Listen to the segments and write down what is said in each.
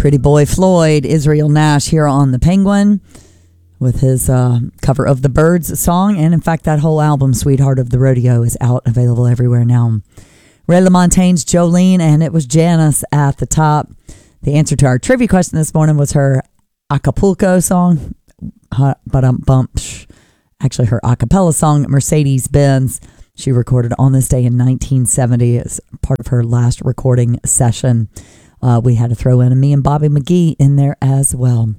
Pretty Boy Floyd, Israel Nash here on The Penguin with his cover of the Byrds song. And in fact, that whole album, Sweetheart of the Rodeo, is out, available everywhere now. Ray LaMontagne's Jolene, and it was Janice at the top. The answer to our trivia question this morning was her Acapulco song, actually her a cappella song, Mercedes-Benz. She recorded on this day in 1970 as part of her last recording session. We had to throw in a Me and Bobby McGee in there as well.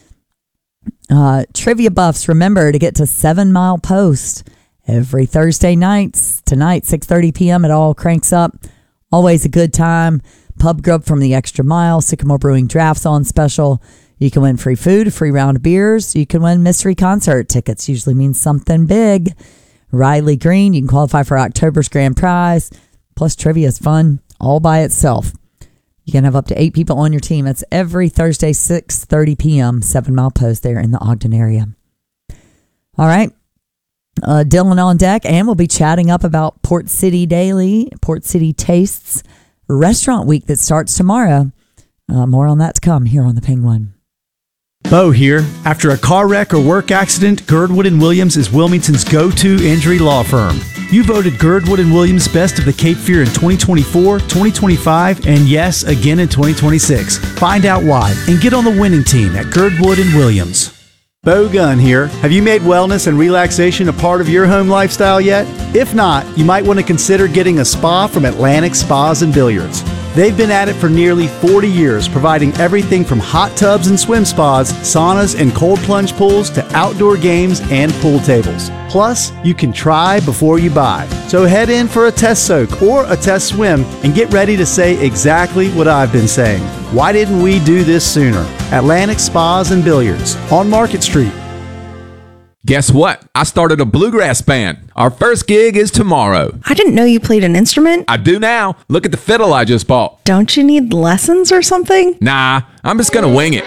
Trivia buffs, remember to get to 7 Mile Post every Thursday nights. Tonight, 6:30 p.m. it all cranks up. Always a good time. Pub grub from the Extra Mile. Sycamore Brewing drafts on special. You can win free food, a free round of beers. You can win mystery concert tickets. Usually means something big. Riley Green, you can qualify for October's grand prize. Plus, trivia is fun all by itself. You can have up to 8 people on your team. It's every Thursday, 6:30 p.m., 7 Mile Post there in the Ogden area. All right. Dylan on deck, and we'll be chatting up about Port City Daily, Port City Tastes Restaurant Week that starts tomorrow. More on that to come here on The Penguin. Bo here. After a car wreck or work accident, Girdwood & Williams is Wilmington's go-to injury law firm. You voted Girdwood & Williams Best of the Cape Fear in 2024, 2025, and yes, again in 2026. Find out why and get on the winning team at Girdwood & Williams. Bo Gunn here. Have you made wellness and relaxation a part of your home lifestyle yet? If not, you might want to consider getting a spa from Atlantic Spas and Billiards. They've been at it for nearly 40 years, providing everything from hot tubs and swim spas, saunas and cold plunge pools to outdoor games and pool tables. Plus, you can try before you buy. So head in for a test soak or a test swim and get ready to say exactly what I've been saying. Why didn't we do this sooner? Atlantic Spas and Billiards on Market Street. Guess what? I started a bluegrass band. Our first gig is tomorrow. I didn't know you played an instrument. I do now. Look at the fiddle I just bought. Don't you need lessons or something? Nah, I'm just gonna wing it.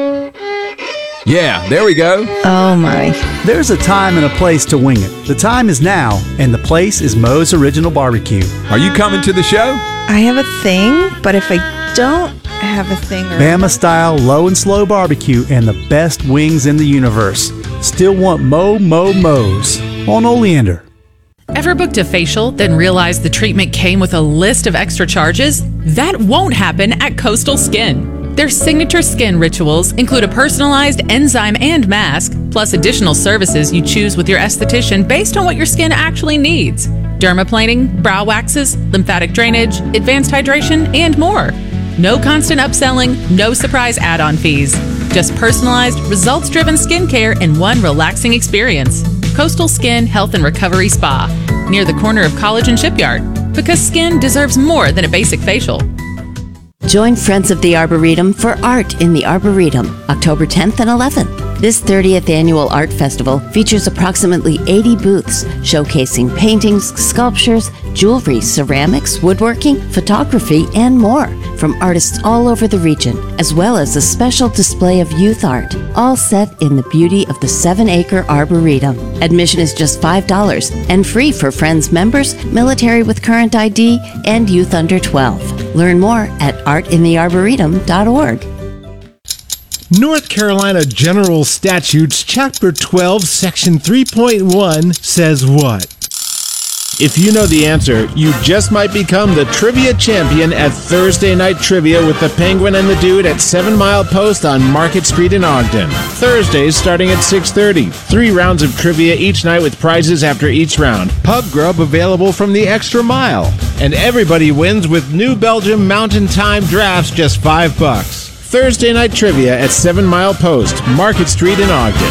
Yeah, there we go. Oh my. There's a time and a place to wing it. The time is now, and the place is Moe's Original Barbecue. Are you coming to the show? I have a thing, but if I don't have a thing... Bama-style low and slow barbecue and the best wings in the universe. Still want Moe's on Oleander. Ever booked a facial, then realized the treatment came with a list of extra charges? That won't happen at Coastal Skin. Their signature skin rituals include a personalized enzyme and mask, plus additional services you choose with your esthetician based on what your skin actually needs. Dermaplaning, brow waxes, lymphatic drainage, advanced hydration, and more. No constant upselling, no surprise add-on fees. Just personalized, results-driven skincare in one relaxing experience. Coastal Skin Health and Recovery Spa, near the corner of College and Shipyard. Because skin deserves more than a basic facial. Join Friends of the Arboretum for Art in the Arboretum, October 10th and 11th. This 30th annual art festival features approximately 80 booths showcasing paintings, sculptures, jewelry, ceramics, woodworking, photography, and more from artists all over the region, as well as a special display of youth art, all set in the beauty of the 7-acre Arboretum. Admission is just $5 and free for Friends members, military with current ID, and youth under 12. Learn more at artinthearboretum.org. North Carolina General Statutes, Chapter 12, Section 3.1 says what? If you know the answer, you just might become the trivia champion at Thursday Night Trivia with the Penguin and the Dude at 7 Mile Post on Market Street in Ogden. Thursdays starting at 6:30. 3 rounds of trivia each night with prizes after each round. Pub grub available from the Extra Mile. And everybody wins with New Belgium Mountain Time drafts, just $5. Thursday Night Trivia at 7 Mile Post, Market Street in Ogden.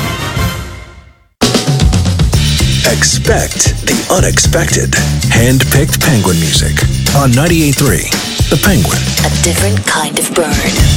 Expect the unexpected. Hand-picked Penguin music on 98.3 The Penguin. A different kind of bird.